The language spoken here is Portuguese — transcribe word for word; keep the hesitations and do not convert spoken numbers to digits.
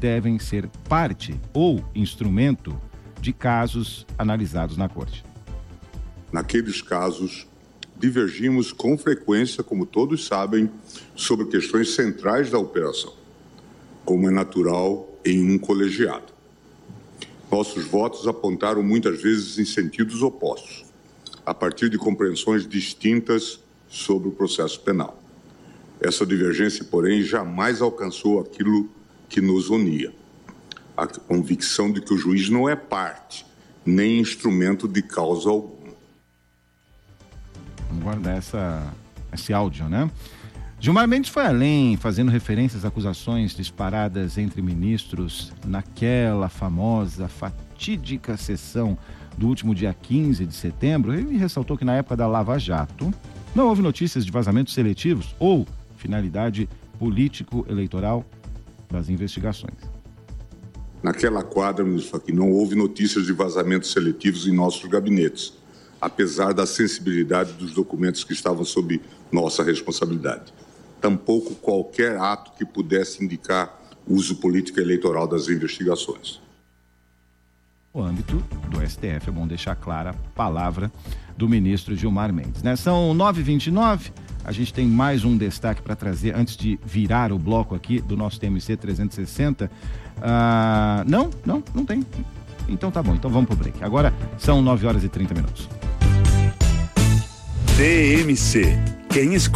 devem ser parte ou instrumento de casos analisados na Corte. Naqueles casos, divergimos com frequência, como todos sabem, sobre questões centrais da operação, como é natural em um colegiado. Nossos votos apontaram muitas vezes em sentidos opostos, a partir de compreensões distintas sobre o processo penal. Essa divergência, porém, jamais alcançou aquilo que nos unia, a convicção de que o juiz não é parte, nem instrumento de causa alguma. Vamos guardar essa, esse áudio, né? Gilmar Mendes foi além, fazendo referências a acusações disparadas entre ministros naquela famosa, fatídica sessão do último dia quinze de setembro. Ele ressaltou que na época da Lava Jato não houve notícias de vazamentos seletivos ou finalidade político-eleitoral das investigações. Naquela quadra, ministro Fachin, não houve notícias de vazamentos seletivos em nossos gabinetes, apesar da sensibilidade dos documentos que estavam sob nossa responsabilidade. Tampouco qualquer ato que pudesse indicar uso político eleitoral das investigações. No âmbito do S T F, é bom deixar clara a palavra do ministro Gilmar Mendes, né? São nove e vinte e nove, a gente tem mais um destaque para trazer antes de virar o bloco aqui do nosso T M C trezentos e sessenta. Ah, não, não, não tem. Então tá bom, então vamos pro break. Agora são nove horas e trinta minutos. T M C. Quem escuta